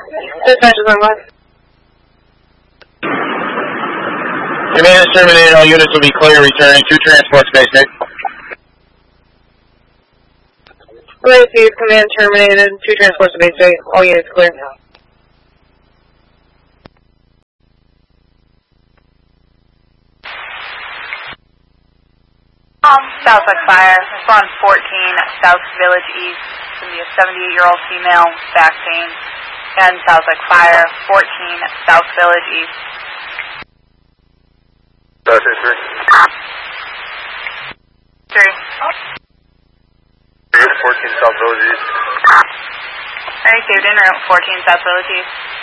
Dispatch is on what? Command is terminated. All units will be clear returning to transport station. Received. Command terminated. 2 transports to base state. All units clear. Southwest Fire. We're on 14 South Village East. It's going to be a 78-year-old female, back pain. And Southwest Fire, 14 South Village East. 3. 3. 14 South Village East. Received en route, 14 South Village East.